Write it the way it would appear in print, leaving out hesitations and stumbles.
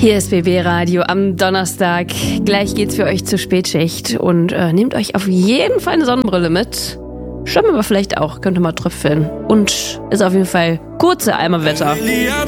Hier ist BB Radio am Donnerstag. Gleich geht's für euch zur Spätschicht und nehmt euch auf jeden Fall eine Sonnenbrille mit. Schwimmen aber vielleicht auch, könnte mal tröpfeln. Und ist auf jeden Fall kurze Eimerwetter.